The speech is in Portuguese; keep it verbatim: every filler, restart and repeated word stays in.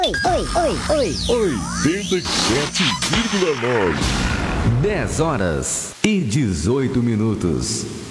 Oi, oi, oi, oi. oitenta e sete vírgula nove. dez horas e dezoito minutos.